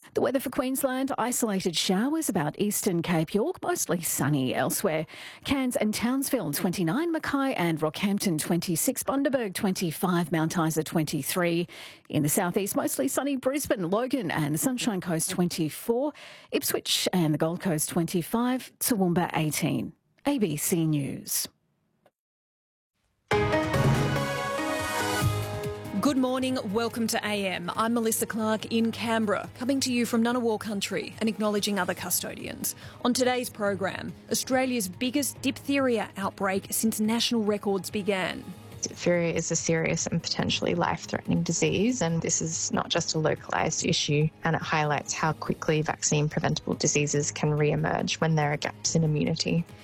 The weather for Queensland, isolated showers about eastern Cape York, mostly sunny elsewhere. Cairns and Townsville 29, Mackay and Rockhampton 26, Bundaberg 25, Mount Isa 23. In the southeast, mostly sunny Brisbane, Logan and the Sunshine Coast 24, Ipswich and the Gold Coast 25, Toowoomba 18. ABC News. Good morning, welcome to AM. I'm Melissa Clark in Canberra, coming to you from Ngunnawal country and acknowledging other custodians. On today's program, Australia's biggest diphtheria outbreak since national records began. Diphtheria is a serious and potentially life-threatening disease, and this is not just a localised issue, and it highlights how quickly vaccine-preventable diseases can re-emerge when there are gaps in immunity.